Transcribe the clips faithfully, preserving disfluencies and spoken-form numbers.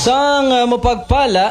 Isang uh, mapagpala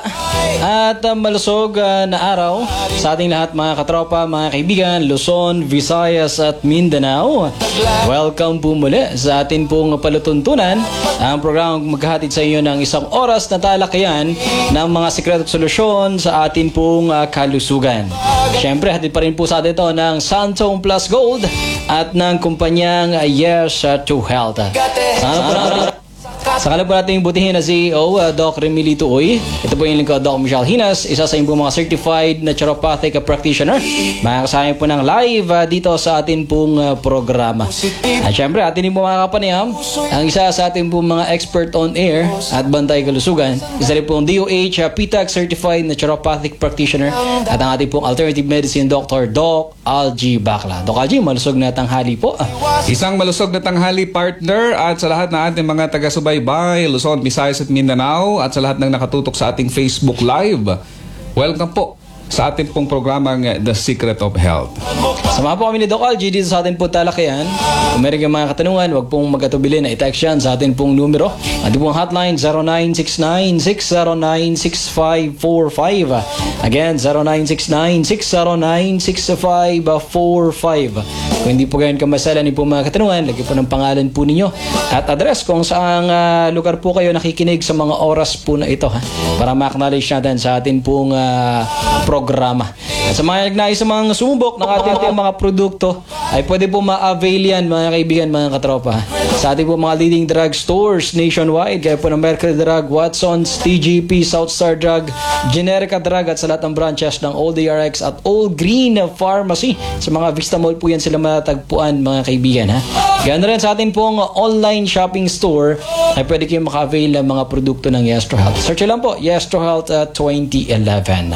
at uh, malusog uh, na araw sa ating lahat mga katropa, mga kaibigan, Luzon, Visayas at Mindanao. Welcome po muli sa atin pong palutuntunan, ang programang maghahatid sa inyo ng isang oras na talakayan ng mga sikreto at solusyon sa atin pong uh, kalusugan. Siyempre, hatid pa rin po sa atin ito ng Santone Plus Gold at ng kumpanyang uh, Yes to Health. Sana po na Sa kalab po natin yung butihin na C E O, uh, Doc Remilito Uy. Ito po yung lingkod, Doc Michelle Hinas, isa sa inyong mga certified naturopathic practitioner. Makakasama po ng live uh, dito sa atin pong uh, programa. At syempre, atin po mga kapanayam, ang isa sa atin pong mga expert on air at bantay kalusugan, isa rin pong D O H uh, P TAG certified naturopathic practitioner at ang ating pong alternative medicine doctor, Doc Algie Bacla. Doc Algie, malusog na tanghali po. Isang malusog na tanghali, partner, at sa lahat na ating mga taga-subaybay, Luzon, Visayas at Mindanao, at sa lahat ng nakatutok sa ating Facebook Live. Welcome po sa ating pong programang The Secret of Health. Sama po kami ni Doc Algie dito sa ating pong talakayan. Kung meron kayong mga katanungan, huwag pong magkatubili na i-text yan sa ating pong numero. Ating pong hotline zero nine six nine, six zero nine, six five four five. Again, zero nine six nine, six zero nine, six five four five. Kung hindi po ganyan kamasala ni po mga katanungan, lagyan po ng pangalan po ninyo at address kung saang uh, lugar po kayo nakikinig sa mga oras po na ito, ha? Para ma-acknowledge natin sa ating pong uh, programa. At sa mga nagnais sa mga sumubok ng ating mga produkto, ay pwede po ma-avail yan mga kaibigan, mga katropa, sa ating po mga leading drug stores nationwide, gaya po ng Mercury Drug, Watson's, T G P, Southstar Drug, Generica Drug, at sa lahat ng branches ng All D R X at All Green Pharmacy. Sa mga Vista Mall po yan sila matatagpuan mga kaibigan, ha. Gaya na rin sa ating pong online shopping store, ay pwede kayong maka-avail ng mga produkto ng Yes to Health. Search lang po, Yes to Health uh, twenty eleven.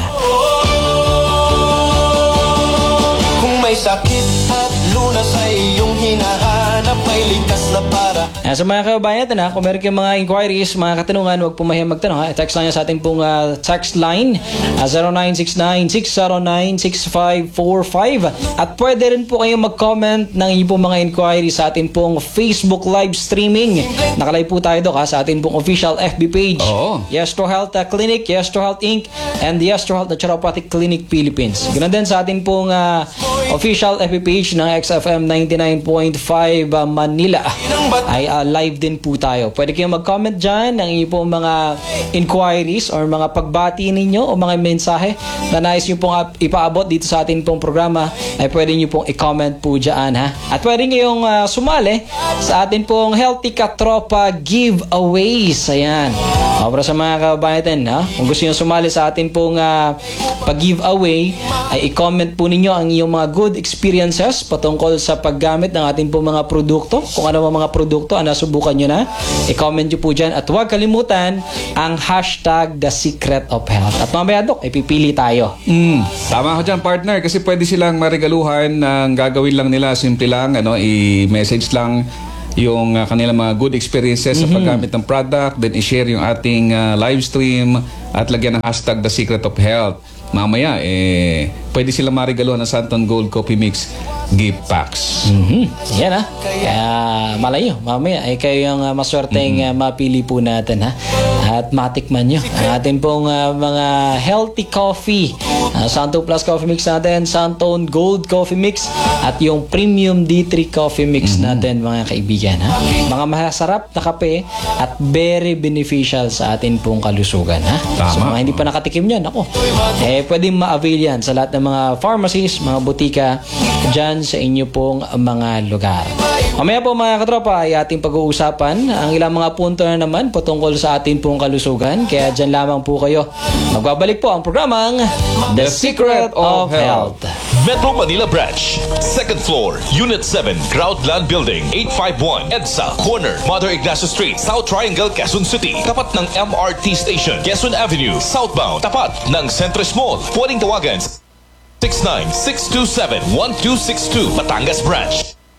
May sakit at lunas ay iyong hinahanap, may likas na para. Ayan, sa mga kababayan, na kung meron kayong mga inquiries, mga katanungan, huwag po mahiyang magtanong, ha. Text lang sa ating pong uh, text line uh, zero nine six nine, six zero nine, six five four five. At pwede rin po kayong mag-comment ng inyong pong mga inquiries sa ating pong Facebook live streaming. Nakalive po tayo, Dok, ha, sa ating pong official F B page. Oo. Yes to Health uh, Clinic, Yes to Health Incorporated, and Yes to Health Naturopathic Clinic Philippines. Ganun din sa ating pong uh, official F B page ng X F M ninety-nine point five uh, Manila. Ay uh, live din po tayo. Pwede kayong mag-comment dyan ng inyong pong mga inquiries or mga pagbati ninyo o mga mensahe na nais nyo pong ipaabot dito sa ating pong programa, ay pwede nyo pong i-comment po dyan, ha. At pwede nyo uh, sumali sa ating pong Healthy Katropa giveaways. Ayan. O, para sa mga kabayan, ha, kung gusto nyo sumali sa ating pong uh, pag-giveaway, ay i-comment po ninyo ang iyong mga good experiences patungkol sa paggamit ng ating pong mga produkto. Kung ano mga produkto ang nasubukan nyo na, i-comment nyo po dyan. At huwag kalimutan ang hashtag The Secret of Health. At mamaya, Dok, ipipili tayo. Mm, tama ko dyan, partner, kasi pwede silang marigaluhan ng gagawin lang nila, simple lang, ano, i-message lang yung uh, kanilang mga good experiences mm-hmm. sa paggamit ng product, then i-share yung ating uh, live stream at lagyan ng hashtag The Secret of Health. Mamaya, eh, pwede silang marigaluhan ng Santone Gold Coffee Mix gift packs. Mm-hmm. Yan, ha. Kaya malayo, mamaya ay kayo yung uh, maswerteng mm-hmm. uh, mapili po natin, ha. At matikman nyo ang ating pong uh, mga healthy coffee. Uh, Santone Plus Coffee Mix natin, Santone Gold Coffee Mix, at yung Premium D three Coffee Mix mm-hmm. natin, mga kaibigan, ha. Mga masarap na kape at very beneficial sa ating pong kalusugan, ha. Tama. So mga hindi pa nakatikim yan, ako, eh pwedeng ma-avail yan sa lahat ng mga pharmacies, mga butika dyan sa inyo pong mga lugar. Mamaya po mga katropa ay ating pag-uusapan ang ilang mga punto na naman patungkol sa ating pong kalusugan. Kaya dyan lamang po kayo. Magbabalik po ang programang The Secret of Health. Metro Manila Branch, second floor, Unit seven, Groundland Building, eight five one, EDSA, corner, Mother Ignacio Street, South Triangle, Quezon City. Tapat ng M R T Station, Quezon Avenue, southbound. Tapat ng Centris Mall. Pwedeng tawagan six nine, six two seven, one two six two, Batangas Branch.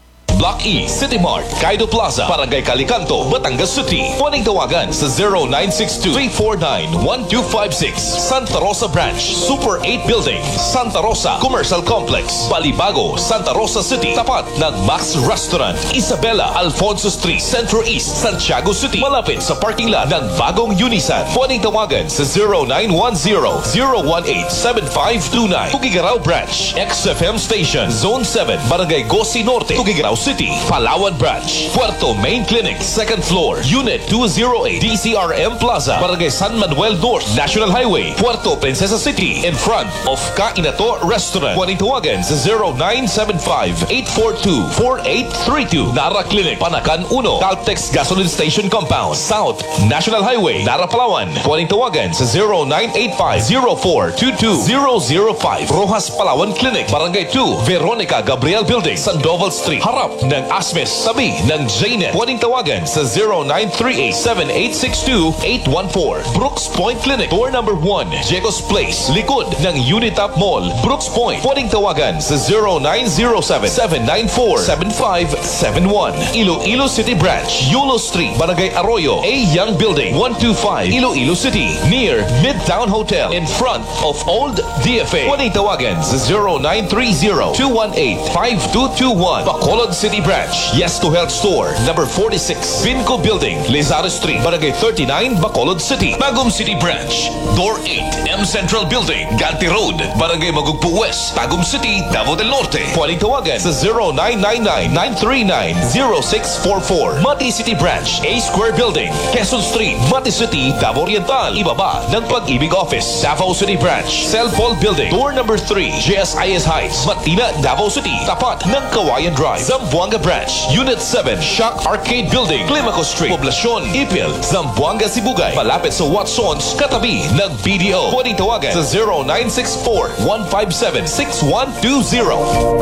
Block E, City Mart, Kaido Plaza, Barangay Calicanto, Batangas City. Pwedeng tawagan sa zero nine six two, three four nine, one two five six. Santa Rosa Branch, Super eight Building, Santa Rosa Commercial Complex, Balibago, Santa Rosa City, tapat ng Max Restaurant. Isabela, Alfonso Street, Centro East, Santiago City, malapit sa parking lot ng bagong Unisan. Pwedeng tawagan sa zero nine one zero, zero one eight, seven five two nine. Tugigaraw Branch, X F M Station, Zone seven, Barangay Gosi Norte, Tugigaraw City, Palawan Branch, Puerto Main Clinic, second floor, Unit two oh eight, D C R M Plaza, Barangay San Manuel North, National Highway, Puerto Princesa City, in front of Kainato Restaurant. Pwedeng tawagan sa zero nine seven five, eight four two, four eight three two. Nara Clinic, Panakan one, Caltex Gasoline Station Compound, South National Highway, Nara Palawan. Pwedeng tawagan sa zero nine eight five, zero four two two zero zero five. Rojas Palawan Clinic, Barangay two, Veronica Gabriel Building, Sandoval Street, harap ng Asmes, sabi ng J-Net. Pwedeng tawagan sa zero nine three eight, seven eight six two, eight one four. Brooks Point Clinic, door number one, Jecos Place, likod ng Unitap Mall, Brooks Point. Pwedeng tawagan sa zero nine zero seven, seven nine four, seven five seven one. Iloilo City Branch, Yulo Street, Barangay Arroyo, A Young Building, one two five, Iloilo City, near Midtown Hotel, in front of Old D F A. Pwedeng tawagan sa zero nine three zero, two one eight, five two two one. Bacolod City Branch, Yes to Health Store, number forty-six, Vinco Building, Lizaro Street, Barangay thirty-nine, Bacolod City. Bagum City Branch, Door eight, M Central Building, Ganti Road, Barangay Magugpo West, Tagum City, Davao del Norte. Pwedeng tawagan sa zero nine nine nine, nine three nine, zero six four four. Mati City Branch, A Square Building, Quezon Street, Mati City, Davao Oriental, ibaba ng Pag-ibig Office. Davao City Branch, Cell Paul Building, door number three, J S I S Heights, Matina, Davao City, tapat ng Kawayan Drive. Zamboanga Branch, Unit seven, Shock Arcade Building, Climaco Street, Poblacion, Ipil, Zamboanga, Sibugay, malapit sa Watsons, katabi ng B D O. Pwedeng tawagan sa zero nine six four, one five seven, six one two zero.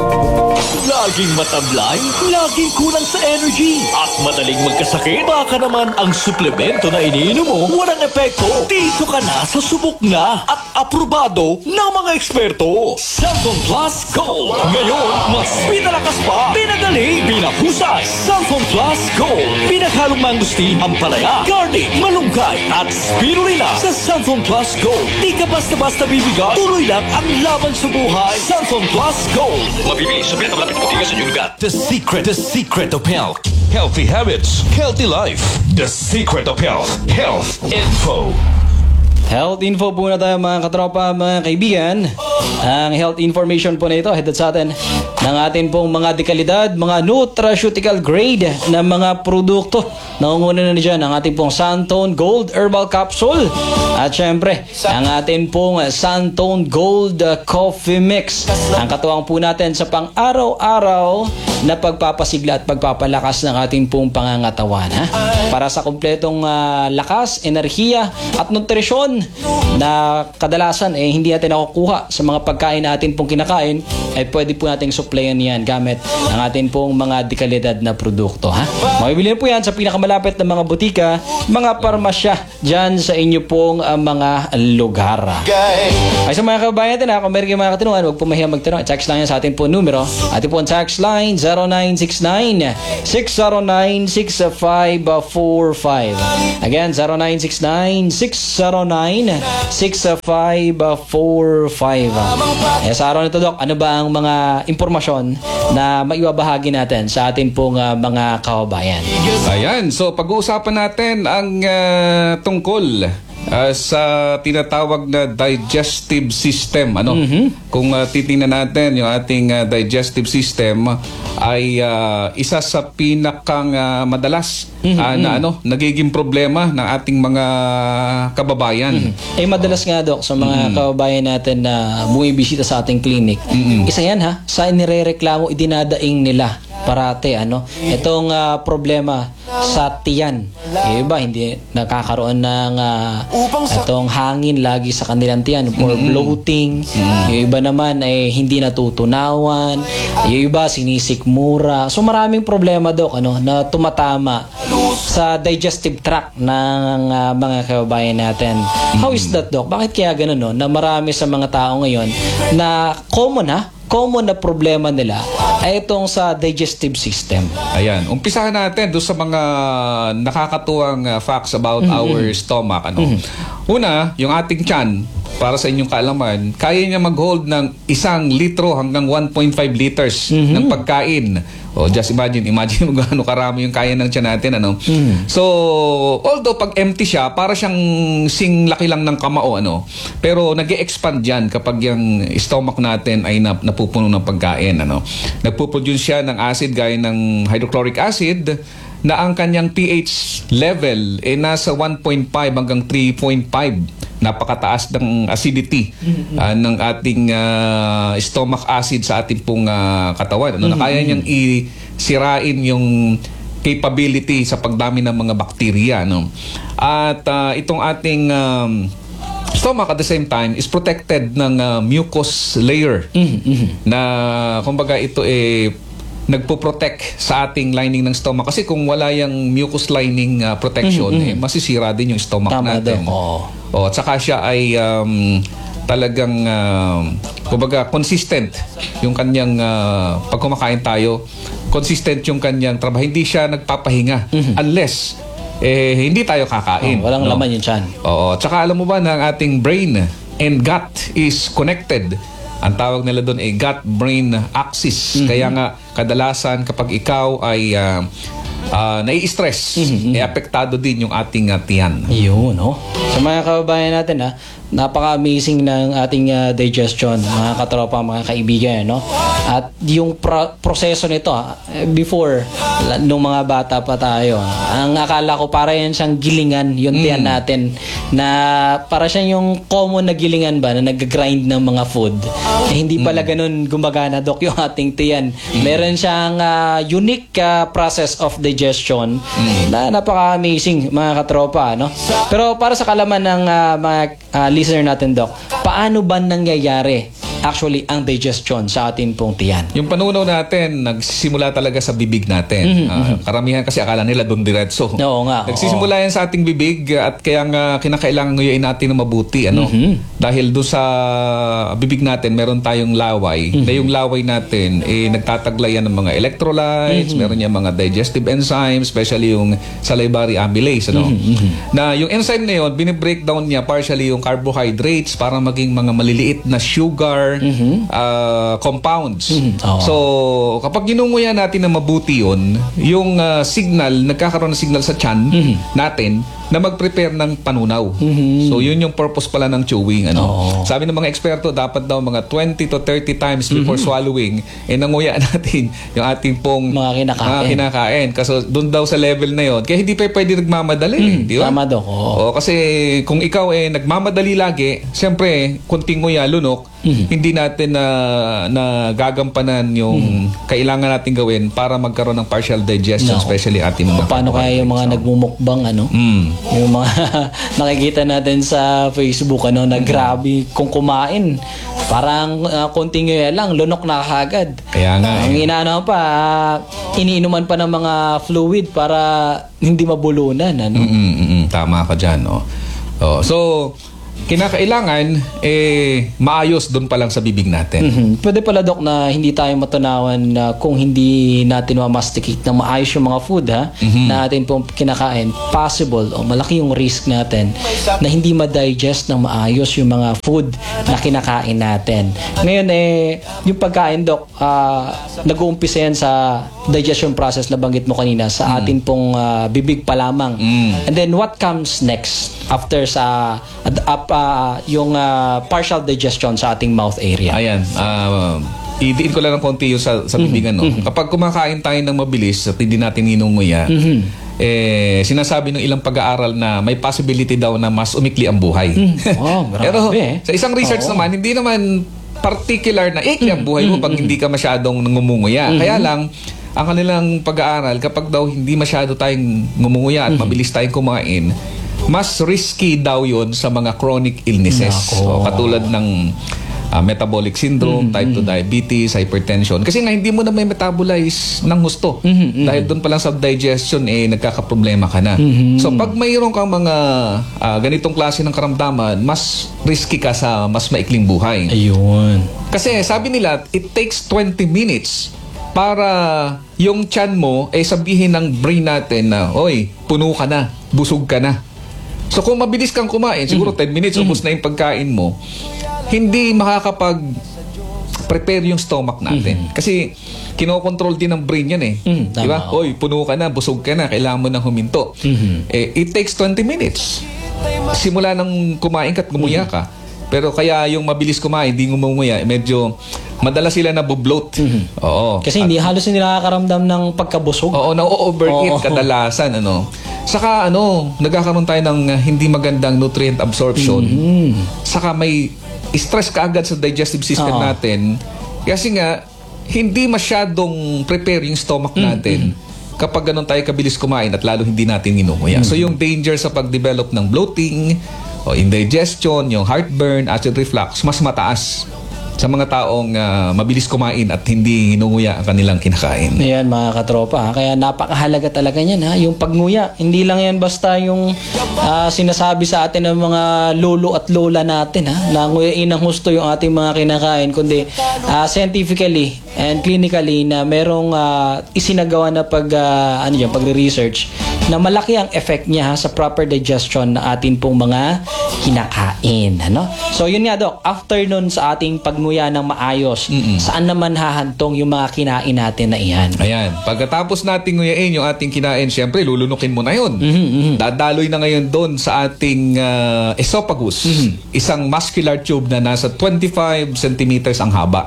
Laging matablay, laging kulang sa energy, at madaling magkasakit. Baka naman ang suplemento na iniinom mo walang epekto. Dito ka na sa subok na at aprobado ng mga eksperto. Cellphone Plus Gold. Ngayon, mas pinalakas pa, pinagaling, pinahusay. Cellphone Plus Gold. Pinaghalong mangustin, ampalaya, garlic, malunggay, at spirulina. Sa Cellphone Plus Gold, di ka basta-basta bibigay. Tuloy lang ang laban sa buhay. Cellphone Plus Gold. Mabibili sa pinakamalapit na botiga sa inyong lugar. The secret, the secret of health. Healthy habits, healthy life. The secret of health. Health info. Health info po na tayo mga katropa, mga kaibigan. Ang health information po na ito, headed sa atin ng atin pong mga dekalidad, mga nutraceutical grade na mga produkto. Nangunguna na dyan ang ating pong Santone Gold Herbal Capsule. At syempre, ang atin pong Santone Gold Coffee Mix. Ang katuwang po natin sa pang-araw-araw na pagpapasigla at pagpapalakas ng ating pong pangangatawan. Ha? Para sa kumpletong uh, lakas, enerhiya at nutrisyon na kadalasan eh hindi natin nakukuha sa mga pagkain na atin pong kinakain, ay pwede po nating supplyan yan gamit ang atin pong mga dekalidad na produkto. Ha? Mabibili po yan sa pinakamalapit na mga butika, mga parmasya dyan sa inyo pong uh, mga lugar. Ay sa mga kabayan natin, ha, kung meron kayong mga katanungan, huwag po mahiya magtanong. Text lang yan sa atin po numero. Atin po ang text line zero nine six nine, six zero nine, six five four five. Again, zero nine six nine, six zero nine, six five four five. Eh, sa araw nito, Dok, ano ba ang mga impormasyon na maibabahagi natin sa atin pong uh, mga kababayan? Ayan, so pag-uusapan natin ang uh, tungkol uh, sa tinatawag na digestive system. Ano? Mm-hmm. Kung uh, titingnan natin yung ating uh, digestive system ay uh, isa sa pinakang uh, madalas mm-hmm. uh, na ano, nagiging problema ng ating mga kababayan. Mm-hmm. Eh madalas nga, Dok, sa mga mm-hmm. kababayan natin na bumibisita sa ating clinic, mm-hmm. isa yan ha, sa nirereklamo, idinadaing nila parate ano itong uh, problema sa tiyan. Eh, iba hindi nakakaroon ng uh, itong hangin lagi sa kanilang tiyan or mm-hmm. bloating. Mm-hmm. Yung iba naman ay eh, hindi natutunawan. Yung iba sinisikmura. So maraming problema, Dok, ano na tumatama sa digestive tract ng uh, mga kababayan natin. Mm-hmm. How is that, Dok? Bakit kaya gano'n, no? Na marami sa mga tao ngayon na common ha common na problema nila ay itong sa digestive system. Ayan, umpisahan natin doon sa mga nakakatuwang uh, facts about mm-hmm. our stomach. Ano? Mm-hmm. Una, yung ating tiyan, para sa inyong kaalaman, kaya niya mag-hold ng isang litro hanggang one point five liters mm-hmm. ng pagkain. O, just imagine, imagine mo gaano karami yung kaya ng tiyan natin. Ano? Mm-hmm. So, although pag empty siya, para siyang sing laki lang ng kamao. Ano? Pero nag-e-expand yan kapag yung stomach natin ay nap napupuno ng pagkain. Ano? Nagpuproduce siya ng acid gaya ng hydrochloric acid na ang kanyang pH level ay nasa one point five hanggang three point five. Napakataas ng acidity uh, ng ating uh, stomach acid sa ating pong uh, katawan. Ano? Mm-hmm. Na kaya niyang isirain yung capability sa pagdami ng mga bakterya. No? At uh, itong ating um, stomach at the same time is protected ng uh, mucous layer mm-hmm. na kumbaga ito eh nagpo-protect sa ating lining ng stomach. Kasi kung wala yung mucous lining uh, protection, mm-hmm. eh, masisira din yung stomach Tama natin. Oh. Oh, at saka siya ay um, talagang uh, kumbaga consistent yung kanyang uh, pag kumakain tayo, consistent yung kanyang trabaho. Hindi siya nagpapahinga mm-hmm. unless eh, hindi tayo kakain. Oh, walang no? laman yung tiyan. Oo. At saka alam mo ba na ang ating brain and gut is connected. Ang tawag nila doon ay gut-brain axis. Mm-hmm. Kaya nga kadalasan kapag ikaw ay uh, uh, nai-stress, mm-hmm. eh, apektado din yung ating uh, tiyan. Yun, no? Sa mga kababayan natin, ha, napaka-amazing ng ating uh, digestion, mga katropa, mga kaibigan, no? At yung pro- proseso nito, ha, before, nung mga bata pa tayo, ang akala ko para yan siyang gilingan, yung tiyan mm. natin, na para siyang yung common na gilingan ba, na nag-grind ng mga food. Eh, hindi pala mm. ganun gumagana, Dok, yung ating tiyan. Mm. Meron siyang uh, unique uh, process of digestion mm. na napaka-amazing, mga katropa, no? Pero para sa kalaman ng uh, mga uh, listener natin, Doc, paano ba nangyayari actually ang digestion sa atin pong tiyan? Yung panunaw natin, nagsisimula talaga sa bibig natin. Mm-hmm. Uh, karamihan kasi akala nila doon diretso. Oo nga. Nagsisimula oo. yan sa ating bibig at kaya nga kinakailangan nguyain natin na mabuti. Ano? Mm-hmm. Dahil doon sa bibig natin, meron tayong laway. Mm-hmm. Na yung laway natin, eh, nagtataglay yan ng mga electrolytes, mm-hmm. meron yan mga digestive enzymes, especially yung salivary amylase. Ano? Mm-hmm. Na yung enzyme na yun, binibreakdown niya partially yung carbohydrates para maging mga maliliit na sugar Mm-hmm. Uh, compounds. Mm-hmm. Oh. So, kapag ginunguya natin na mabuti yun, yung uh, signal, nagkakaroon ng signal sa tiyan mm-hmm. natin na mag-prepare ng panunaw. Mm-hmm. So, yun yung purpose pala ng chewing. Ano? Oh. Sabi ng mga eksperto, dapat daw mga twenty to thirty times before mm-hmm. swallowing, eh nanguya natin yung ating pong mga kinakain. Mga kinakain. Kasi doon daw sa level na yun, kaya hindi pa pwede nagmamadali. Mm-hmm. Di ba? Tama daw. Oh. O, kasi kung ikaw eh nagmamadali lagi, siyempre, kunting nguya, lunok, mm-hmm. hindi natin na, na gagampanan yung mm-hmm. kailangan natin gawin para magkaroon ng partial digestion, no. especially ating mga paano kaya yung mga so, nagmumukbang, ano? Mm. Yung mga nakikita natin sa Facebook, ano, na grabe kung kumain. Parang uh, konting nguya lang, lunok na kagad. Kaya nga. Ang eh. inaano pa, uh, iniinuman pa ng mga fluid para hindi mabulunan. Ano? Mm-mm-mm. Tama ka dyan. No? Oh, so, kinakailangan eh maayos doon pa lang sa bibig natin. Mm-hmm. Pwede pala, Dok, na hindi tayo matunawan na kung hindi natin mamasticate ng maayos yung mga food ha mm-hmm. na atin pong kinakain. Possible o malaki yung risk natin na hindi ma-digest ng maayos yung mga food na kinakain natin. Ngayon eh yung pagkain, Dok, uh, nag-uumpisa yan sa digestion process na banggit mo kanina sa mm. atin pong uh, bibig pa lamang. Mm. And then what comes next after sa uh, up uh, yung uh, partial digestion sa ating mouth area? Ayan. Uh, idiin ko lang ng konti yung sa, sa bibigan. No? Mm-hmm. Kapag kumakain tayo ng mabilis at hindi natin ninunguya, mm-hmm. eh, sinasabi ng ilang pag-aaral na may possibility daw na mas umikli ang buhay. Mm. Oh, pero sa isang research oh. naman, hindi naman particular na ikli ang buhay mo pag hindi ka masyadong ngumunguya. Mm-hmm. Kaya lang, ang kanilang pag-aaral, kapag daw hindi masyado tayong ngumunguya at mm-hmm. mabilis tayong kumain, mas risky daw yun sa mga chronic illnesses. So, katulad ng ah, metabolic syndrome, type two diabetes, hypertension. Kasi nga hindi mo na may metabolize ng gusto. Dahil doon pa lang sa digestion, eh, nagkakaproblema ka na. So pag mayroon kang mga ah, ganitong klase ng karamdaman, mas risky ka sa mas maikling buhay. Ayun. Kasi sabi nila, it takes twenty minutes para yung tiyan mo ay sabihin ng brain natin na, oy, puno ka na, busog ka na. So kung mabilis kang kumain, siguro ten minutes, ubos na yung pagkain mo, hindi makakapag prepare yung stomach natin. Kasi kinokontrol din ng brain yan eh. Mm, Di ba? tama, Oy, puno ka na, busog ka na, kailangan mo nang huminto. Eh, it takes twenty minutes. Simula nang kumain ka at gumuya ka. Pero kaya yung mabilis kumain, hindi ngumuya, medyo madalas sila nabobloat. Oo. Kasi hindi halos hindi nakakaramdam ng pagkabusog. Oo, na-overeat Oo. kadalasan, ano. Saka ano, nagkakaroon tayo ng uh, hindi magandang nutrient absorption. Saka may stress kaagad sa digestive system Oo. natin. Kasi nga, hindi masyadong prepare yung stomach natin kapag ganun tayo kabilis kumain at lalo hindi natin inumuya. So yung danger sa pag-develop ng bloating, o indigestion, yung heartburn, acid reflux, mas mataas sa mga taong uh, mabilis kumain at hindi hinunguya ang kanilang kinakain. Ayan mga katropa, ha? Kaya napakahalaga talaga yan, ha? Yung pagnguya. Hindi lang yan basta yung ah, sinasabi sa atin ng mga lolo at lola natin, ha? Na nguyain ng husto yung ating mga kinakain, kundi ah, scientifically and clinically na merong ah, isinagawa na pag ah, ano yan, pagre-research na malaki ang effect niya, ha, sa proper digestion na atin pong mga kinakain, ano? So yun nga, Dok, after nun sa ating pagnguya ng maayos, saan naman hahantong yung mga kinain natin na iyan? Ayan. Pagkatapos nating nguyain yung ating kinain, syempre, lulunukin mo na yun. Dadaloy na ngayon doon sa ating uh, esophagus. Isang muscular tube na nasa twenty-five centimeters ang haba.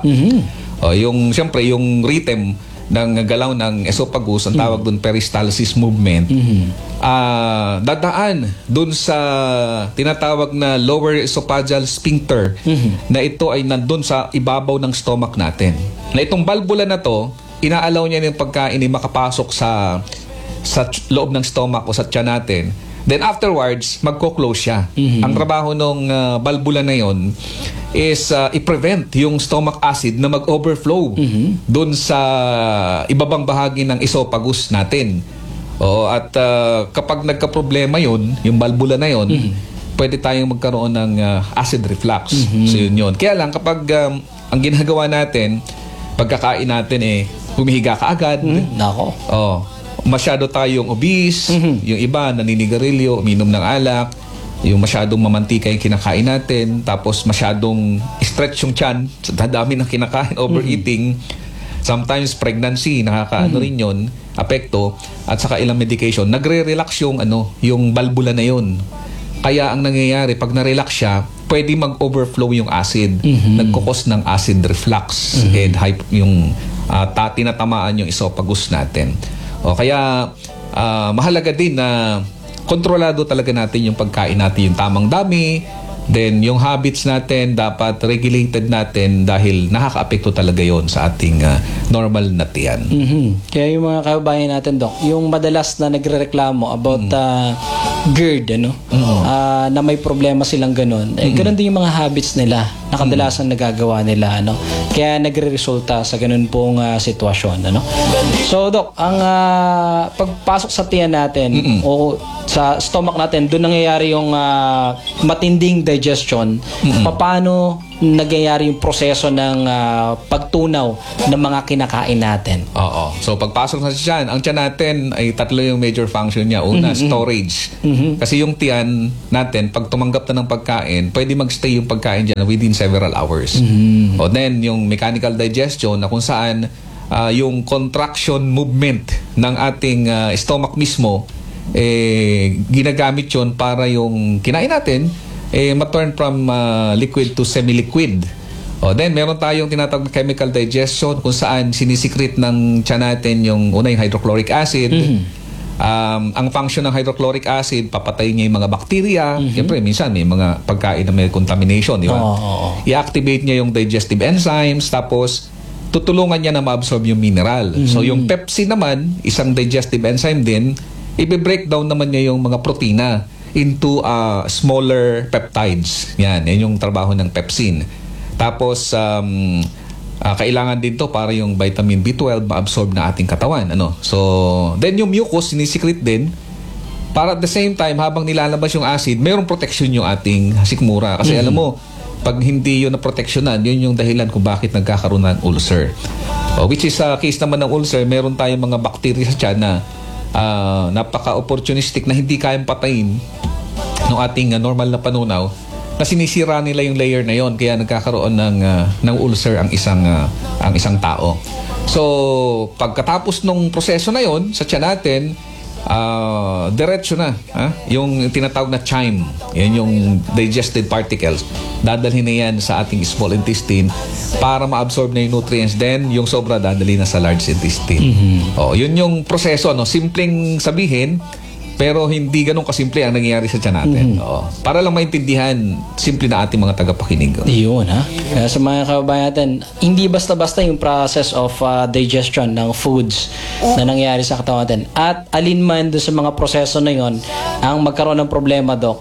O, yung, syempre, yung rhythm ng galaw ng esophagus, ang tawag doon peristalsis movement, ah dadaan doon sa tinatawag na lower esophageal sphincter, na ito ay nandun sa ibabaw ng stomach natin. Na itong valvula na to, inaalaw niya yung pagkain ay makapasok sa sa loob ng stomach o sa tiyan natin. Then afterwards, magko-close siya. Ang trabaho ng uh, valvula na yon is uh, i-prevent yung stomach acid na mag-overflow doon sa ibabang bahagi ng esophagus natin. Oo, at uh, kapag nagka-problema yun, yung valvula na yon, pwede tayong magkaroon ng uh, acid reflux. So yun yun. Kaya lang kapag um, ang ginagawa natin, pagkakain natin eh, humihiga ka agad. Nako. Oh, masyado tayong obese, yung iba naninigarilyo, uminom ng alak, yung masyadong mamantika yung kinakain natin, tapos masyadong stretch yung tiyan sa dami ng kinakain, overeating. Sometimes pregnancy, nakakaano rin yun, apekto, at saka ilang medication, nagre-relax yung ano, yung valvula na yun. Kaya ang nangyayari, pag na-relax siya, pwede mag-overflow yung acid. Nagkukos ng acid reflux and hype, yung uh, tinatamaan yung esophagus natin. O kaya uh, mahalaga din na kontrolado talaga natin yung pagkain natin, yung tamang dami. Then yung habits natin dapat regulated natin dahil nakakaapekto talaga yon sa ating uh, normal na tiyan. Mhm. Kaya yung mga kababayan natin, Dok, yung madalas na nagrereklamo about uh, GERD, ano? Ah, na may problema silang ganun. Eh, ganun din yung mga habits nila na kadalasan nagagawa nila, ano? Kaya nagre-resulta sa ganun pong uh, sitwasyon, ano? So, Dok, ang uh, pagpasok sa tiyan natin o sa stomach natin, doon nangyayari yung uh, matinding digestion. Paano nagyayari yung proseso ng uh, pagtunaw ng mga kinakain natin? Oo. So pagpasok sa tiyan, ang tiyan natin ay tatlo yung major function niya. Una, storage. Kasi yung tiyan natin, pag tumanggap na ng pagkain, pwede magstay yung pagkain dyan within several hours. O then, yung mechanical digestion na kung saan uh, yung contraction movement ng ating uh, stomach mismo, eh, ginagamit yun para yung kinain natin eh, ma-turn from uh, liquid to semi-liquid. O, then, meron tayong tinatawag na chemical digestion kung saan sinisikret ng tiyan natin yung una yung hydrochloric acid. Um, ang function ng hydrochloric acid, papatay niya yung mga bacteria. Siyempre, minsan may mga pagkain na may contamination, di ba? Oo, oo, oo. I-activate niya yung digestive enzymes, tapos tutulungan niya na ma-absorb yung mineral. So, yung pepsin naman, isang digestive enzyme din, i-breakdown naman niya yung mga protina into uh, smaller peptides. Yan, yan yung trabaho ng pepsin. Tapos, um, ah, kailangan din to para yung vitamin B twelve ma-absorb na ating katawan. Ano? So, then yung mucus, sinisikret din para at the same time, habang nilalabas yung acid, mayroong protection yung ating sikmura. Kasi alam mo, pag hindi yun na-protectionan, yun yung dahilan kung bakit nagkakaroon ng ulcer. Oh, which is sa uh, case naman ng ulcer, meron tayong mga bacteria sa tiyan na uh, napaka-opportunistic na hindi kayang patayin ng ating uh, normal na panunaw, na sinisira nila yung layer na yon, kaya nagkakaroon ng uh, ng ulcer ang isang uh, ang isang tao. So, pagkatapos ng proseso na yon sa tiyan natin, uh, diretso na ha? Yung tinatawag na chyme, yan yung digested particles, dadalhin na yan sa ating small intestine para ma-absorb na yung nutrients, then yung sobra dadali na sa large intestine. Mm-hmm. Oh, yun yung proseso, no? Simpleng sabihin, pero hindi ganun kasimple ang nangyayari sa tiyan natin. Mm-hmm. Oo. Para lang maintindihan, simple na ating mga tagapakinig. Yun, ha? Kaya sa mga kababayan natin, hindi basta-basta yung process of uh, digestion ng foods na nangyayari sa katawan natin. At alin man doon sa mga proseso na yon ang magkaroon ng problema, Doc,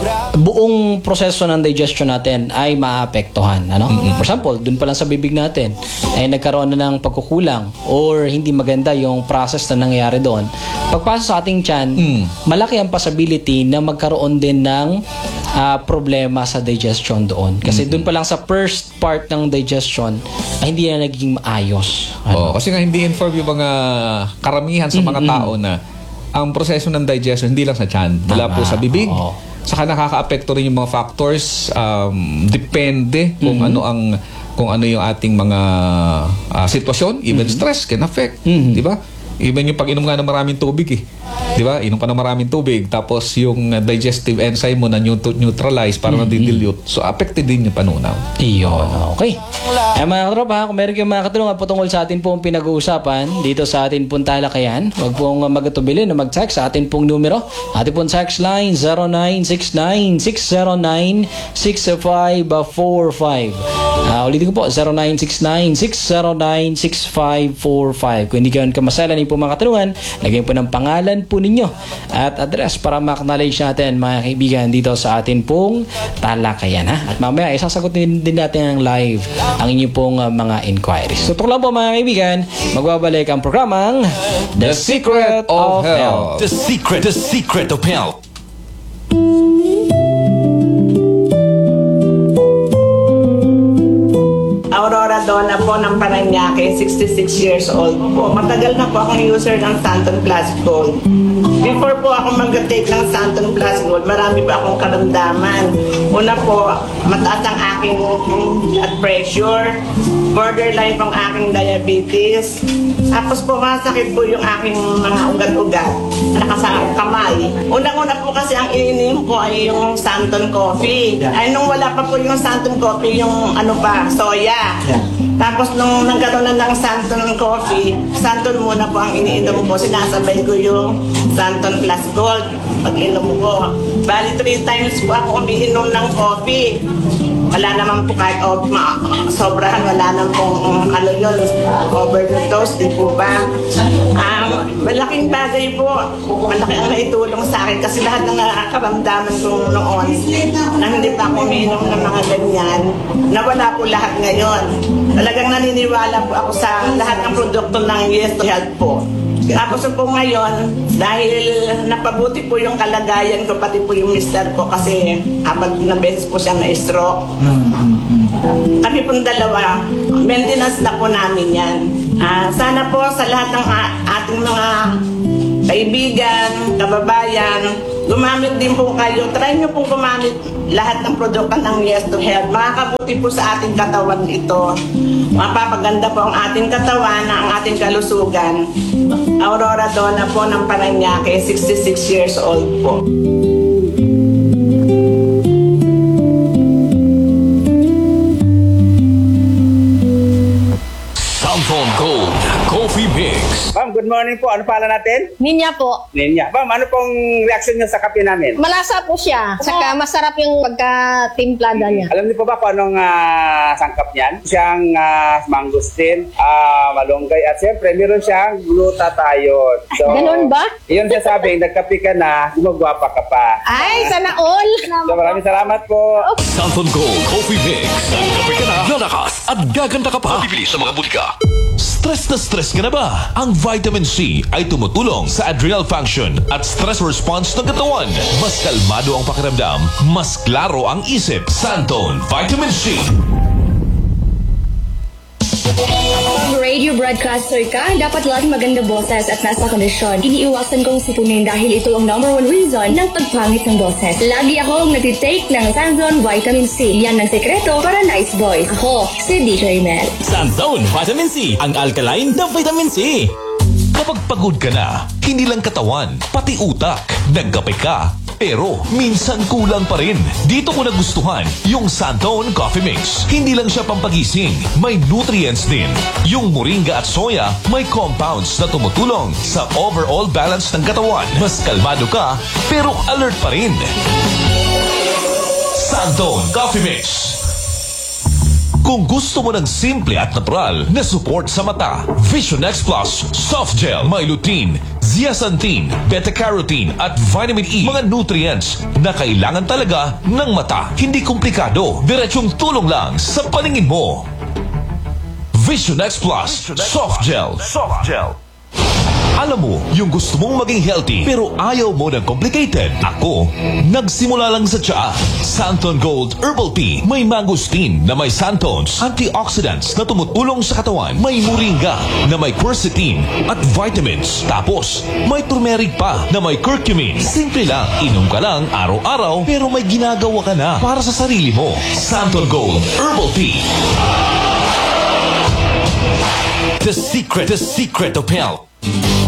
buong proseso ng digestion natin ay maapektuhan. Ano? Mm-hmm. For example, doon pa lang sa bibig natin, ay nagkaroon na ng pagkukulang or hindi maganda yung process na nangyayari doon. Pagpasok sa ating tiyan, mm. malaki ang possibility na magkaroon din ng uh, problema sa digestion doon. Kasi mm-hmm. doon pa lang sa first part ng digestion ay hindi na naging maayos. Ano? Oh, kasi nga hindi inform yung mga karamihan sa mga mm-hmm. tao na ang proseso ng digestion hindi lang sa tiyan, mula po sa bibig. Oh. Saka nakaka-apekto rin yung mga factors, um, depende kung mm-hmm. ano ang kung ano yung ating mga uh, sitwasyon, even mm-hmm. stress can affect, mm-hmm. di ba? Even yung pag-inom nga ng maraming tubig eh. Di ba? Inom ka ng maraming tubig, tapos yung uh, digestive enzyme mo na neut- neutralize, parang mm-hmm. nadidilute. So, affected din yung panunaw. Iyon. Okay. Eh mga katropa, kung meron kayong mga katanungan patungkol sa atin pong pinag-uusapan dito sa atin pong talakayan, huwag pong magatubili na mag-text sa atin pong numero. Atin pong text line zero nine six nine six zero nine six five four five. Uh, ulitin ko po, zero nine six nine six zero nine six five four five. Kung hindi kayo kamasalan po mga katanungan, lagyan po ng pangalan po ninyo at address para ma-acknowledge natin mga kaibigan dito sa atin pong talakayan, ha? At mamaya isasagutin din natin ng live ang inyong pong uh, mga inquiries. So ito lang po mga kaibigan, magbabalik ang programang The Secret of Health. The Secret, The Secret of Health. Aurora Donna po ng Parañaque, sixty-six years old po. Matagal na po akong user ng Santon Plus Gold. Before po ako mag-take ng Santon Plus Gold, marami pa akong karamdaman. Una po, mataas ang aking blood pressure, borderline pang aking diabetes. Tapos po, masakit po yung aking mga ugat-ugat, nakasakit kamay. Unang-una po kasi ang ininom ko ay yung Santon Coffee. Ay nung wala pa po yung Santon Coffee, yung ano pa, soya. Tapos nung nagkaroon na ng Santon Coffee, Santon muna po ang iniinom ko. Sinasabay ko yung Santon Plus Gold pag inom ko. Bali, three times po ako umiinom ng coffee. Wala naman po kahit oh, ma- sobrahan, wala naman pong ano yun, overdose, di po ba? Um, malaking bagay po, malaki ang naitulong sa akin kasi lahat ng nakakaramdaman ko noon na hindi pa ako umiinom ng mga ganyan, nawala po lahat ngayon. Talagang naniniwala po ako sa lahat ng produkto ng Yes to Health po. Tapos po ngayon, dahil napabuti po yung kalagayan ko, pati po yung mister ko kasi habang na beses po siya na-stroke. Kami pong dalawa, maintenance na po namin yan. Uh, sana po sa lahat ng uh, ating mga kaibigan, kababayan, gumamit din po kayo. Try nyo pong gumamit lahat ng produkto ng Yes to Health. Makakabuti po sa ating katawan ito. Mapapaganda po ang ating katawan, ang ating kalusugan. Aurora Donna po ng Parañaque, sixty-six years old po. Santon Gold Coffee Mix. Ma'am, good good morning po. Ano pala natin? Ninya po. Ninya. Ma'am, ano pong reaction niyo sa kape namin? Malasa po siya. Saka masarap yung pagka-timplada niya. Alam niyo po ba kung anong ah, sangkap niyan? Siyang ah, mangosteen, ah, malunggay, at siyempre meron siyang glutathione. So, Ganun ba? Yun siya sabi, nagkape ka na, gumagwapa ka pa. Ay, sana all. So, maraming salamat po. Santon Gold Coffee Mix. Nagkape ka na, lalakas at gaganda ka pa. Bibili sa mga butika. Stress na stress ka na ba? Ang vitamin C ay tumutulong sa adrenal function at stress response ng katawan. Mas kalmado ang pakiramdam, mas klaro ang isip. Santon Vitamin C. Pag radio broadcaster ka, dapat laging maganda boses at nasa kondisyon. Iniiwasan kong sipunin dahil ito ang number one reason ng pagpangit ng boses. Lagi akong nagtitake ng Santon Vitamin C. Yan ang sekreto para nice voice. Ako, si D J Mel. Santon Vitamin C, ang alkaline na vitamin C. Kapag pagod ka na, hindi lang katawan, pati utak, nagkape ka, pero minsan kulang pa rin. Dito ko nagustuhan yung Santon Coffee Mix. Hindi lang siya pampagising, may nutrients din. Yung moringa at soya, may compounds na tumutulong sa overall balance ng katawan. Mas kalmado ka, pero alert pa rin. Santon Coffee Mix. Kung gusto mo ng simple at natural na support sa mata, Vision X Plus Soft Gel, may lutein, zeaxanthin, beta-carotene at vitamin E, mga nutrients na kailangan talaga ng mata. Hindi komplikado, diretsong tulong lang sa paningin mo. Vision X Plus Soft Gel. Soft Gel. Alam mo, yung gusto mong maging healthy pero ayaw mo ng complicated. Ako, nagsimula lang sa tsaa. Santon Gold Herbal Tea. May mangosteen na may santones, antioxidants na tumutulong sa katawan. May moringa na may quercetin at vitamins. Tapos, may turmeric pa na may curcumin. Simple lang, inom ka lang araw-araw pero may ginagawa ka na para sa sarili mo. Santon Gold Herbal Tea. The secret, the secret of health.